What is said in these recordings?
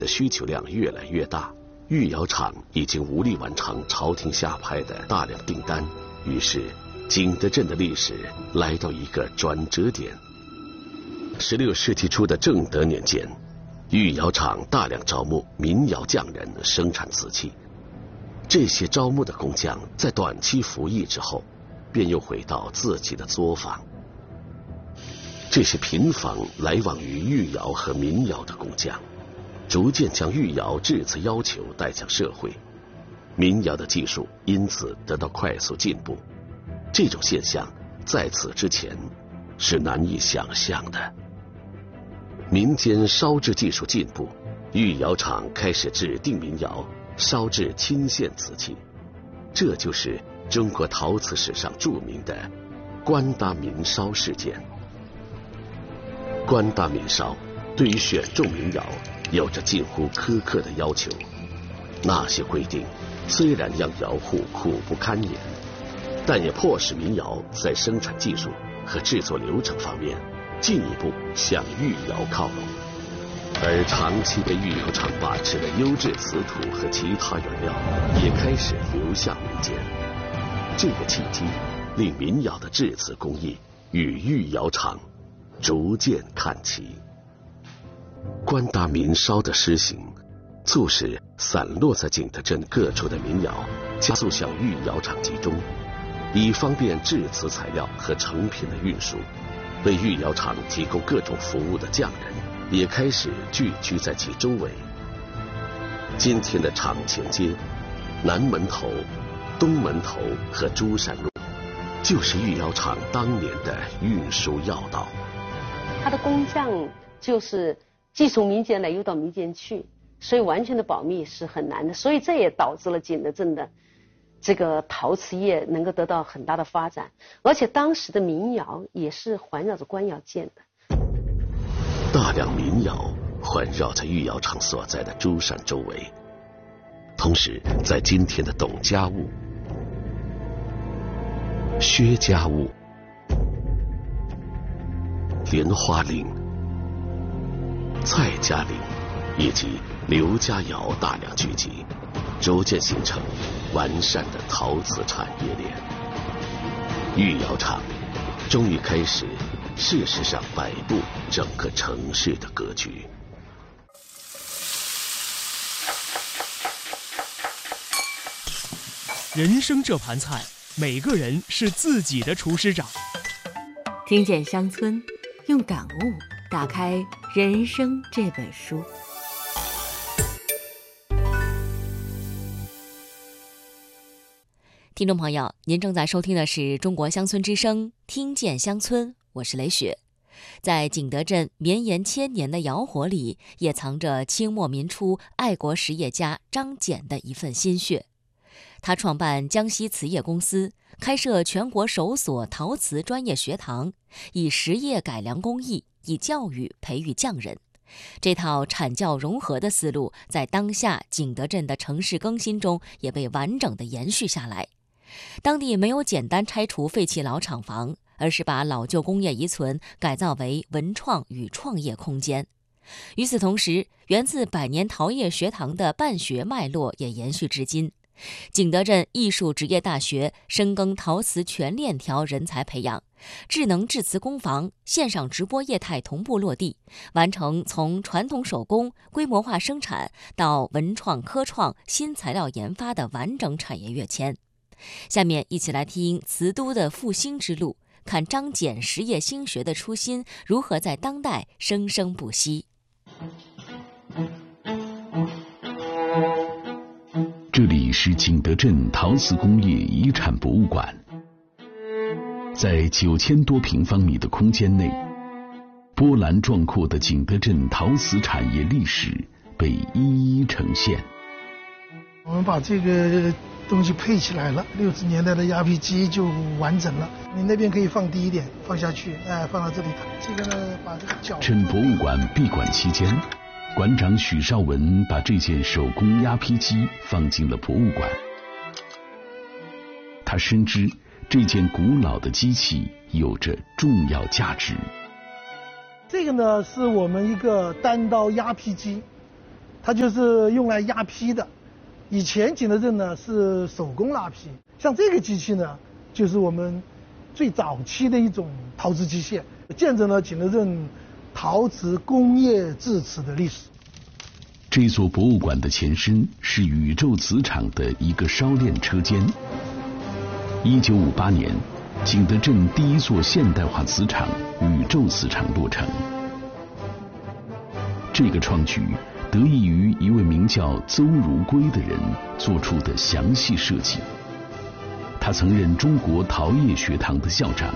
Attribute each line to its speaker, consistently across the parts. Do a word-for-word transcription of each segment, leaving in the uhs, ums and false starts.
Speaker 1: 的需求量越来越大，御窑厂已经无力完成朝廷下派的大量订单，于是景德镇的历史来到一个转折点。十六世纪初的正德年间，御窑厂大量招募民窑匠人生产瓷器。这些招募的工匠在短期服役之后，便又回到自己的作坊。这些频繁来往于御窑和民窑的工匠，逐渐将御窑制瓷要求带向社会，民窑的技术因此得到快速进步。这种现象在此之前是难以想象的。民间烧制技术进步，御窑厂开始制定民窑，烧制沁线瓷器，这就是中国陶瓷史上著名的官搭民烧事件。官搭民烧对于选中民窑有着近乎苛刻的要求，那些规定虽然让窑户苦不堪言，但也迫使民窑在生产技术和制作流程方面进一步向御窑靠拢。而长期被御窑厂把持的优质瓷土和其他原料也开始流向民间。这个契机令民窑的制瓷工艺与御窑厂逐渐看齐。官搭民烧的施行，促使散落在景德镇各处的民窑加速向御窑厂集中，以方便制瓷材料和成品的运输。为御窑厂提供各种服务的匠人也开始聚居在其周围。今天的厂前街、南门头、东门头和珠山路，就是御窑厂当年的运输要道。
Speaker 2: 它的工匠就是既从民间来又到民间去，所以完全的保密是很难的，所以这也导致了景德镇的这个陶瓷业能够得到很大的发展。而且当时的民窑也是环绕着官窑建的，
Speaker 1: 大量民窑环绕在御窑厂所在的珠山周围。同时在今天的董家坞、薛家坞、莲花岭、蔡家岭以及刘家窑大量聚集，逐渐形成完善的陶瓷产业链。御窑厂终于开始事实上摆布整个城市的格局。
Speaker 3: 人生这盘菜，每个人是自己的厨师长。
Speaker 4: 听见乡村，用感悟打开人生这本书。
Speaker 5: 听众朋友，您正在收听的是中国乡村之声，听见乡村，我是雷雪。在景德镇绵延千年的窑火里，也藏着清末民初爱国实业家张謇的一份心血。他创办江西瓷业公司，开设全国首所陶瓷专业学堂，以实业改良工艺，以教育培育匠人。这套产教融合的思路，在当下景德镇的城市更新中也被完整地延续下来。当地没有简单拆除废弃老厂房，而是把老旧工业遗存改造为文创与创业空间。与此同时，源自百年陶业学堂的办学脉络也延续至今。景德镇艺术职业大学深耕陶瓷全链条人才培养，智能制瓷工坊、线上直播业态同步落地，完成从传统手工规模化生产到文创科创新材料研发的完整产业跃迁。下面一起来听瓷都的复兴之路，看张謇实业兴学的初心如何在当代生生不息。
Speaker 6: 这里是景德镇陶瓷工业遗产博物馆，在九千多平方米的空间内，波澜壮阔的景德镇陶瓷产业历史被一一呈现。
Speaker 7: 我们把这个东西配起来了，六十年代的压皮机就完整了。你那边可以放低一点，放下去，哎，放到这里。这个呢，把这个角。
Speaker 6: 趁博物馆闭馆期间，馆长许绍文把这件手工压坯机放进了博物馆。他深知这件古老的机器有着重要价值。
Speaker 7: 这个呢，是我们一个单刀压坯机， 它就是用来压坯的。以前景德镇呢是手工拉坯，像这个机器呢，就是我们最早期的一种陶瓷机械，见证了景德镇陶瓷工业制瓷的历史。
Speaker 6: 这座博物馆的前身是宇宙瓷厂的一个烧炼车间。一九五八年，景德镇第一座现代化瓷厂宇宙瓷厂落成。这个创举得益于一位名叫邹如圭的人做出的详细设计。他曾任中国陶业学堂的校长。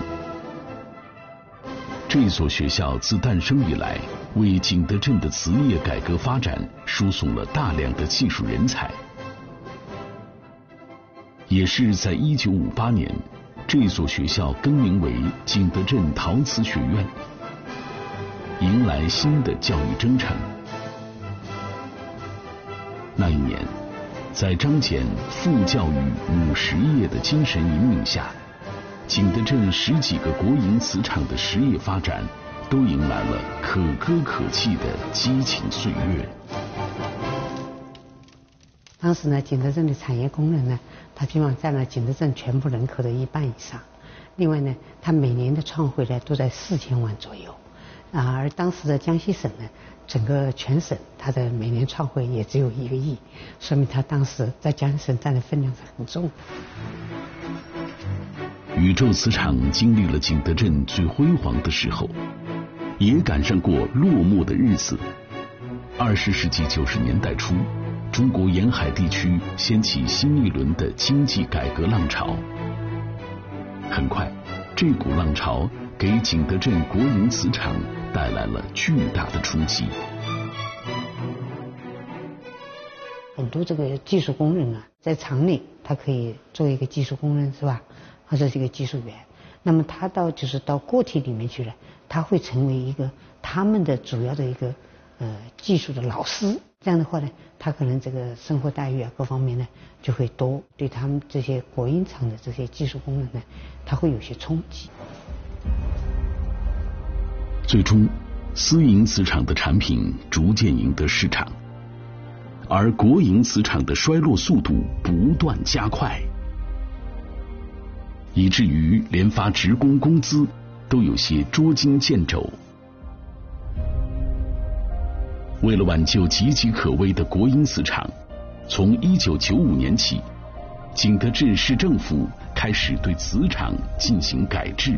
Speaker 6: 这所学校自诞生以来，为景德镇的瓷业改革发展输送了大量的技术人才。也是在一九五八年，这所学校更名为景德镇陶瓷学院，迎来新的教育征程。那一年，在张謇父教育母实业的精神引领下，景德镇十几个国营瓷厂的实业发展都迎来了可歌可泣的激情岁月。
Speaker 8: 当时呢，景德镇的产业工人呢，他基本上占了景德镇全部人口的一半以上。另外呢，他每年的创汇呢都在四千万左右，啊，而当时的江西省呢，整个全省它的每年创汇也只有一个亿，说明他当时在江西省占的分量是很重的。
Speaker 6: 宇宙瓷厂经历了景德镇最辉煌的时候，也赶上过落寞的日子。二十世纪九十年代初，中国沿海地区掀起新一轮的经济改革浪潮。很快，这股浪潮给景德镇国营瓷厂带来了巨大的冲击。
Speaker 8: 很多这个技术工人啊，在厂里他可以做一个技术工人，是吧？或者是一个技术员。那么他到就是到个体里面去了，他会成为一个他们的主要的一个呃技术的老师。这样的话呢，他可能这个生活待遇啊各方面呢就会多，对他们这些国营厂的这些技术工人呢，他会有些冲击。
Speaker 6: 最终，私营瓷厂的产品逐渐赢得市场，而国营瓷厂的衰落速度不断加快，以至于连发职工工资都有些捉襟见肘。为了挽救岌岌可危的国营瓷厂，从一九九五年起，景德镇市政府开始对瓷厂进行改制。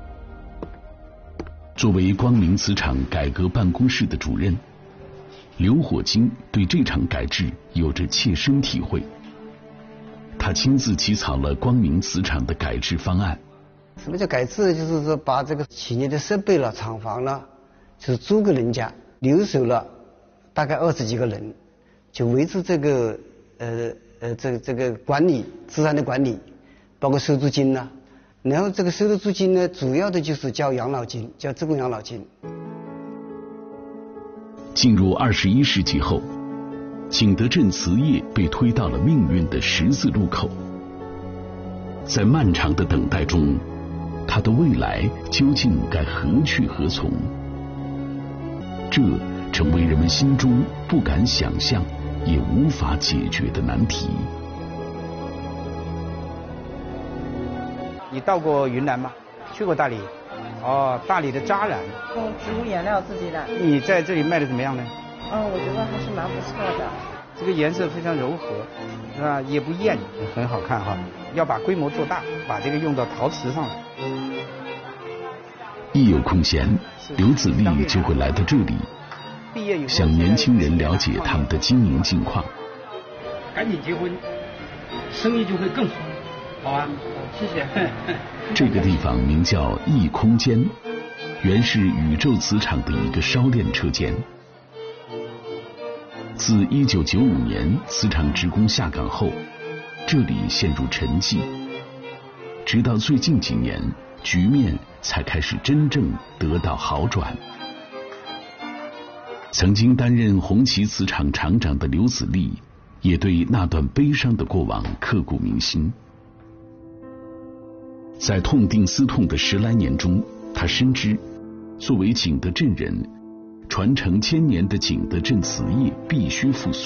Speaker 6: 作为光明瓷厂改革办公室的主任，刘火金对这场改制有着切身体会。他亲自起草了光明瓷厂的改制方案。
Speaker 9: 什么叫改制？就是说把这个企业的设备了、厂房了，就是租给人家，留守了大概二十几个人，就维持这个呃呃这个这个管理资产的管理，包括收租金呢。然后这个收的租金呢，主要的就是交养老金，交职工养老金。
Speaker 6: 进入二十一世纪后，景德镇瓷业被推到了命运的十字路口。在漫长的等待中，它的未来究竟该何去何从？这成为人们心中不敢想象也无法解决的难题。
Speaker 10: 你到过云南吗？去过大理？哦，大理的扎染。
Speaker 11: 用植物颜料自己染。
Speaker 10: 你在这里卖的怎么样呢？
Speaker 11: 嗯，我觉得还是蛮不错的。
Speaker 10: 这个颜色非常柔和，是吧？也不艳，很好看哈。要把规模做大，把这个用到陶瓷上来。
Speaker 6: 一有空闲，刘子立就会来到这里，向年轻人了解他们的经营境况。
Speaker 12: 赶紧结婚，生意就会更好。好啊，谢谢。
Speaker 6: 这个地方名叫异空间，原是宇宙瓷厂的一个烧炼车间。自一九九五年瓷厂职工下岗后，这里陷入沉寂，直到最近几年，局面才开始真正得到好转。曾经担任红旗瓷厂厂长的刘子立，也对那段悲伤的过往刻骨铭心。在痛定思痛的十来年中，他深知，作为景德镇人， 传承千年的景德镇瓷业必须复苏。